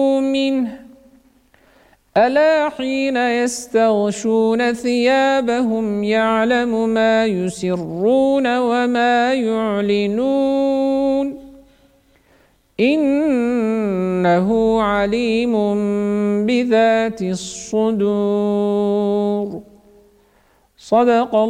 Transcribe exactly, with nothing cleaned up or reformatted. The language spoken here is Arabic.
منه ألا حين يستغشون ثيابهم يعلم ما يسرون وما يعلنون إنه عليم بذات الصدور. صدق